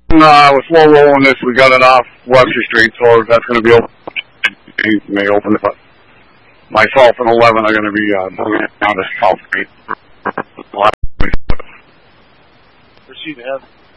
We're slow rolling this. We got it off Webster Street, so that's going to be open. May open it, but myself and 11 are going to be bringing it down to South Street. Proceed ahead.